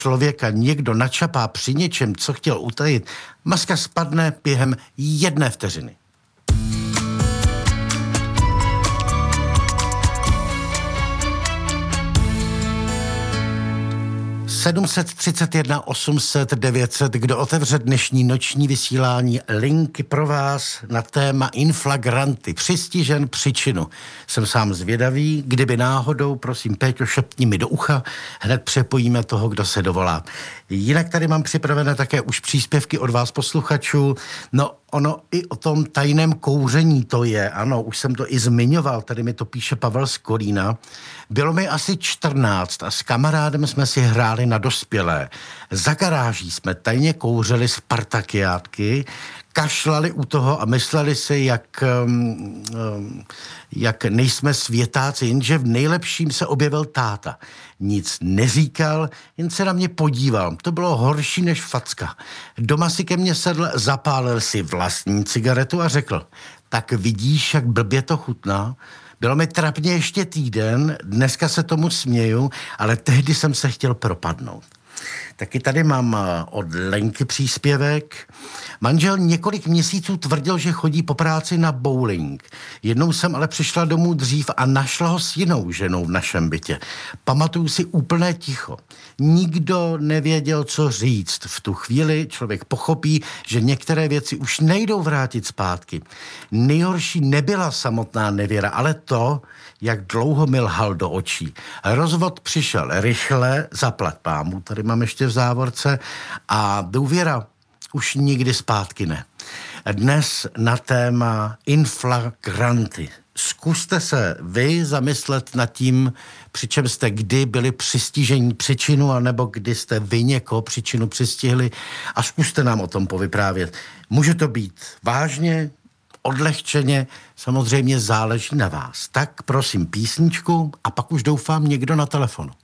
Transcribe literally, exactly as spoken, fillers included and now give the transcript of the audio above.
člověka někdo načapá při něčem, co chtěl utajit, maska spadne během jedné vteřiny. sedm set třicet jedna osm set devět set, kdo otevře dnešní noční vysílání, linky pro vás na téma inflagranty, přistižen příčinu. Jsem sám zvědavý, kdyby náhodou, prosím, Péťo, šepni mi do ucha, hned přepojíme toho, kdo se dovolá. Jinak tady mám připravené také už příspěvky od vás posluchačů. No, ono i o tom tajném kouření to je, ano, už jsem to i zmiňoval, tady mi to píše Pavel z Kolína. Bylo mi asi čtrnáct a s kamarádem jsme si hráli na dospělé. Za garáží jsme tajně kouřili spartakiátky, kašlali u toho a mysleli si, jak, um, um, jak nejsme světáci, jenže v nejlepším se objevil táta. Nic neříkal, jen se na mě podíval. To bylo horší než facka. Doma si ke mně sedl, zapálil si vlastní cigaretu a řekl, tak vidíš, jak blbě to chutná? Bylo mi trapně ještě týden, dneska se tomu směju, ale tehdy jsem se chtěl propadnout. Taky tady mám od Lenky příspěvek. Manžel několik měsíců tvrdil, že chodí po práci na bowling. Jednou jsem ale přišla domů dřív a našla ho s jinou ženou v našem bytě. Pamatuju si úplné ticho. Nikdo nevěděl, co říct. V tu chvíli člověk pochopí, že některé věci už nejdou vrátit zpátky. Nejhorší nebyla samotná nevěra, ale to, jak dlouho mi lhal do očí. Rozvod přišel rychle, zaplať pámu, tady mám ještě v závorce, a důvěra už nikdy zpátky ne. Dnes na téma inflagranty. Zkuste se vy zamyslet nad tím, při čem jste kdy byli přistižení příčinu, anebo kdy jste vy někoho příčinu přistihli, a zkuste nám o tom povyprávět. Může to být vážně, odlehčeně, samozřejmě záleží na vás. Tak prosím písničku a pak už doufám někdo na telefonu.